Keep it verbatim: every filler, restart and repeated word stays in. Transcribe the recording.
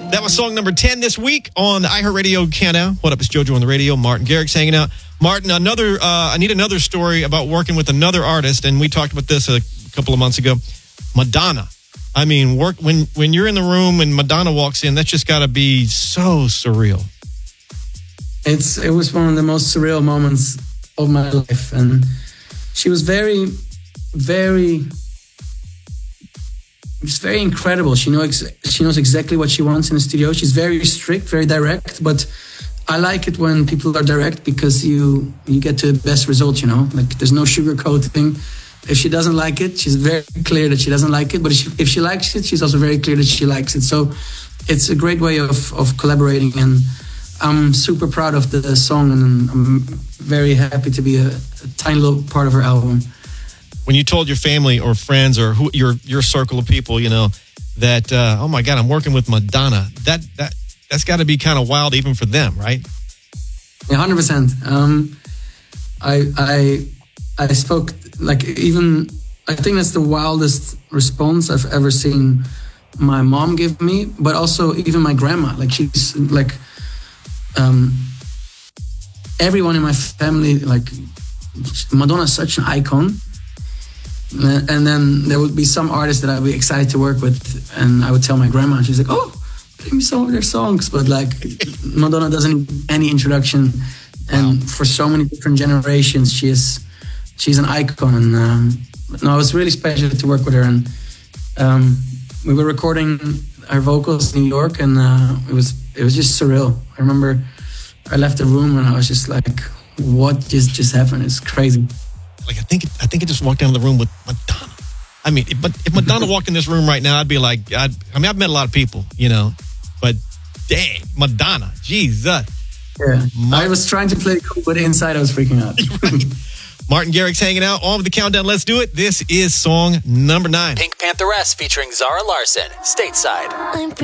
That was song number ten this week on the iHeartRadio Countdown. What up, it's JoJo on the radio. Martin Garrix hanging out. Martin, another. Uh, I need another story about working with another artist, and we talked about this a couple of months ago. Madonna. I mean, work when when you're in the room and Madonna walks in, that's just got to be so surreal. It's it was one of the most surreal moments of my life, and she was very, very. It's very incredible. She knows she knows exactly what she wants in the studio. She's very strict, very direct, but I like it when people are direct because you you get to the best result, you know? Like there's no sugarcoating. If she doesn't like it, she's very clear that she doesn't like it, but if she, if she likes it, she's also very clear that she likes it. So it's a great way of, of collaborating, and I'm super proud of the song, and I'm very happy to be a, a tiny little part of her album. When you told your family or friends or who, your your circle of people, you know, that, uh, oh my God, I'm working with Madonna, that that, that's got to be kind of wild even for them, right? Yeah, one hundred percent. Um, I, I, I spoke, like, even, I think that's the wildest response I've ever seen my mom give me, but also even my grandma. Like, she's, like, um, everyone in my family, like, Madonna's such an icon. And then there would be some artists that I'd be excited to work with, and I would tell my grandma, and she's like, "Oh, play me some of their songs." But like, Madonna doesn't need any introduction, and wow. For so many different generations, she is she's an icon. And um, no, it was really special to work with her. And um, we were recording our vocals in New York, and uh, it was it was just surreal. I remember I left the room, and I was just like, "What just just happened? It's crazy." Like I think, I think I just walked down the room with Madonna. I mean, if, if Madonna walked in this room right now, I'd be like, I'd, I mean, I've met a lot of people, you know, but dang, Madonna, Jesus. Yeah, Martin, I was trying to play it cool, but inside I was freaking out. Right. Martin Garrix hanging out on with the countdown. Let's do it. This is song number nine. Pink Pantheress featuring Zara Larsson, Stateside. I'm